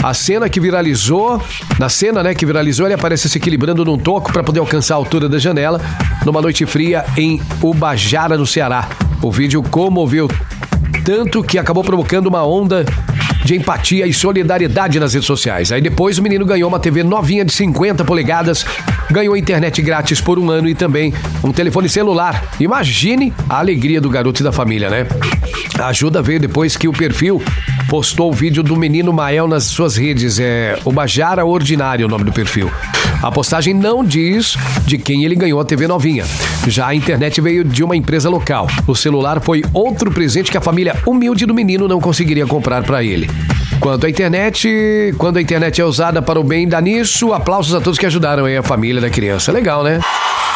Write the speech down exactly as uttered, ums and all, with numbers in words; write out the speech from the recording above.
A cena que viralizou, na cena, né, que viralizou, ele aparece se equilibrando num toco para poder alcançar a altura da janela numa noite fria em Ubajara, no Ceará. O vídeo comoveu tanto que acabou provocando uma onda de empatia e solidariedade nas redes sociais. Aí depois o menino ganhou uma T V novinha de cinquenta polegadas, ganhou internet grátis por um ano e também um telefone celular. Imagine a alegria do garoto e da família, né? A ajuda veio depois que o perfil postou o vídeo do menino Mael nas suas redes. É Ubajara Ordinário o nome do perfil. A postagem não diz de quem ele ganhou a T V novinha. Já a internet veio de uma empresa local. O celular foi outro presente que a família humilde do menino não conseguiria comprar para ele. Quanto à internet, quando a internet é usada para o bem, dá nisso, aplausos a todos que ajudaram aí a família da criança. Legal, né?